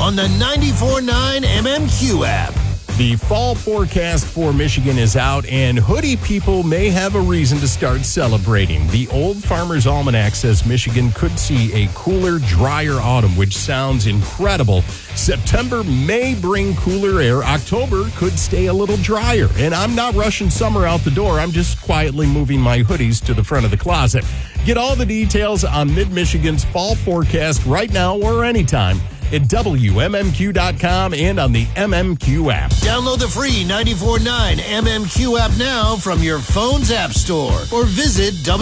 on the 94.9 MMQ app. The fall forecast for Michigan is out, and hoodie people may have a reason to start celebrating. The Old Farmer's Almanac says Michigan could see a cooler, drier autumn, which sounds incredible. September may bring cooler air. October could stay a little drier. And I'm not rushing summer out the door. I'm just quietly moving my hoodies to the front of the closet. Get all the details on Mid-Michigan's fall forecast right now or anytime at WMMQ.com and on the MMQ app. Download the free 94.9 MMQ app now from your phone's app store or visit